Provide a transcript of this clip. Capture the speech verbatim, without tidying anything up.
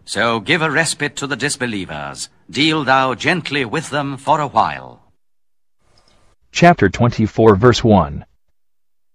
So give a respite to the disbelievers. Deal thou gently with them for a while. Chapter twenty-four, verse one.